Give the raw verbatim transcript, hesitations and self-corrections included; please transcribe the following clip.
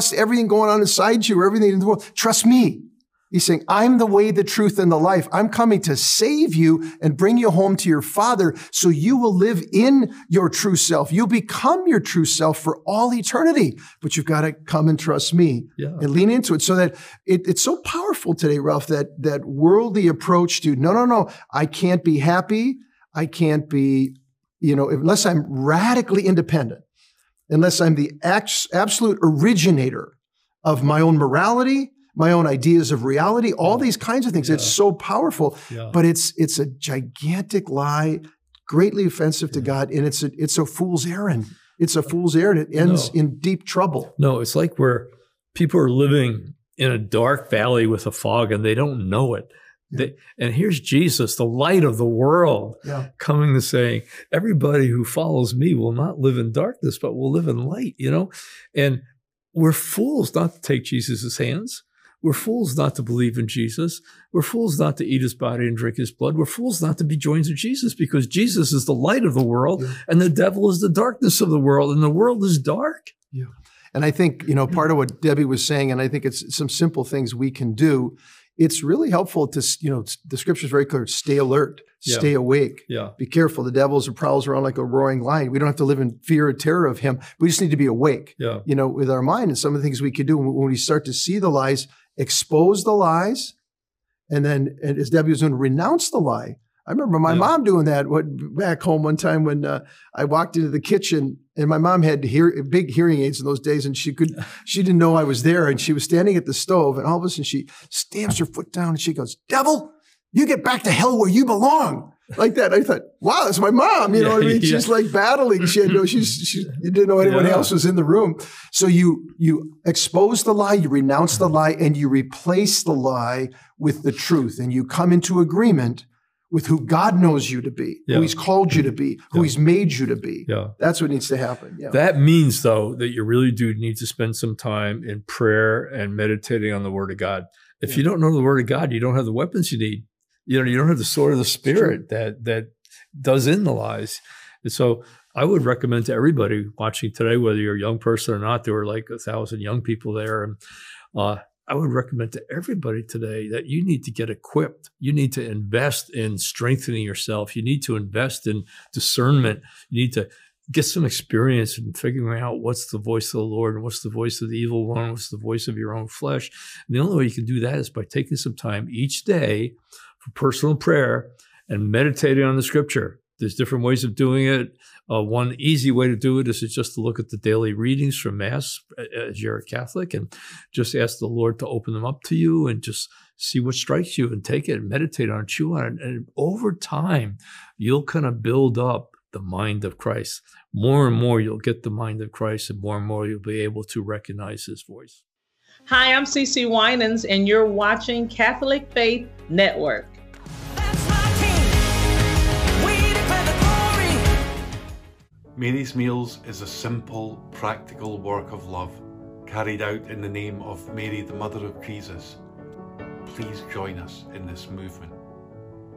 trust everything going on inside you or everything in the world. Trust me. He's saying, I'm the way, the truth, and the life. I'm coming to save you and bring you home to your Father so you will live in your true self. You'll become your true self for all eternity. But you've got to come and trust me yeah. and lean into it. So that it, it's so powerful today, Ralph, that, that worldly approach to, no, no, no, I can't be happy. I can't be, you know, unless I'm radically independent, unless I'm the absolute originator of my own morality, my own ideas of reality, all these kinds of things. Yeah. It's so powerful, yeah. but it's it's a gigantic lie, greatly offensive to yeah. God, and it's a, it's a fool's errand. It's a fool's errand. It ends no. in deep trouble. No, it's like where people are living in a dark valley with a fog, and they don't know it. Yeah. They, and here's Jesus, the light of the world, yeah. coming to saying, everybody who follows me will not live in darkness, but will live in light, you know? And we're fools not to take Jesus' hands. We're fools not to believe in Jesus. We're fools not to eat his body and drink his blood. We're fools not to be joined to Jesus, because Jesus is the light of the world yeah. and the devil is the darkness of the world, and the world is dark. Yeah. And I think, you know, part of what Debbie was saying, and I think it's some simple things we can do. It's really helpful to, you know, the scripture is very clear. Stay alert, yeah. stay awake. Yeah. Be careful. The devil's prowls around like a roaring lion. We don't have to live in fear or terror of him. We just need to be awake, yeah. you know, with our mind. And some of the things we can do when we start to see the lies, expose the lies, and then, and as Debbie was doing, renounce the lie. I remember my yeah. mom doing that what, back home one time when uh, I walked into the kitchen, and my mom had hear, big hearing aids in those days, and she could she didn't know I was there, and she was standing at the stove, and all of a sudden she stamps her foot down, and she goes, "Devil, you get back to hell where you belong." Like that. I thought, wow, that's my mom. You know what I mean? Yeah. She's like battling. She had no, she's, she you didn't know anyone yeah. else was in the room. So you, you expose the lie, you renounce the lie, and you replace the lie with the truth. And you come into agreement with who God knows you to be, yeah. who he's called you to be, who yeah. he's made you to be. Yeah. That's what needs to happen. Yeah. That means, though, that you really do need to spend some time in prayer and meditating on the Word of God. If yeah. you don't know the Word of God, you don't have the weapons you need. You know, you don't have the sword of the Spirit that that does in the lies. And so I would recommend to everybody watching today, whether you're a young person or not, there were like a thousand young people there. And uh, I would recommend to everybody today that you need to get equipped. You need to invest in strengthening yourself. You need to invest in discernment. You need to get some experience in figuring out what's the voice of the Lord and what's the voice of the evil one, what's the voice of your own flesh. And the only way you can do that is by taking some time each day for personal prayer and meditating on the scripture. There's different ways of doing it. Uh, one easy way to do it is just to look at the daily readings from Mass as you're a Catholic, and just ask the Lord to open them up to you and just see what strikes you and take it and meditate on it, chew on it. And over time, you'll kind of build up the mind of Christ. More and more, you'll get the mind of Christ, and more and more, you'll be able to recognize his voice. Hi, I'm CeCe Winans, and you're watching Catholic Faith Network. Mary's Meals is a simple, practical work of love carried out in the name of Mary, the Mother of Jesus. Please join us in this movement.